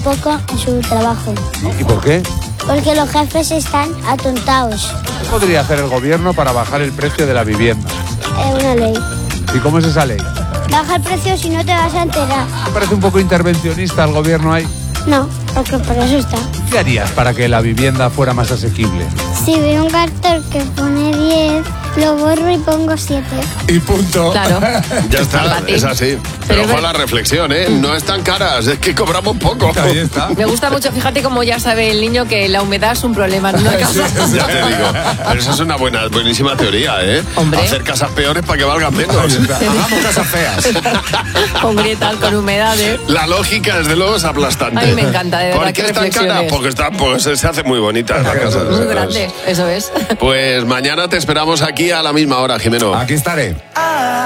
poco en su trabajo. ¿Y por qué? Porque los jefes están atontados. ¿Qué podría hacer el gobierno para bajar el precio de la vivienda? Es una ley. ¿Y cómo es esa ley? Baja el precio si no te vas a enterar. ¿Te parece un poco intervencionista el gobierno ahí? No, porque por eso está. ¿Qué harías para que la vivienda fuera más asequible? Si veo un cartel que pone 10, lo borro y pongo 7. Y punto. Claro. Ya está, es así. Pero Pero ojo a la reflexión, ¿eh? No están caras, es que cobramos poco. Ahí está. Me gusta mucho, fíjate cómo ya sabe el niño que la humedad es un problema en una casa. Ya te digo. Pero esa es una buenísima teoría, ¿eh? Hombre. Hacer casas peores para que valgan menos. Hagamos casas feas. Con grietas, con humedades. La lógica, desde luego, es aplastante. A mí me encanta, de verdad, ¿Por qué qué están caras? reflexiones. Porque se hace muy bonita la casa. Muy grande, eso es. Pues mañana te esperamos aquí a la misma hora, Jimeno. Aquí estaré.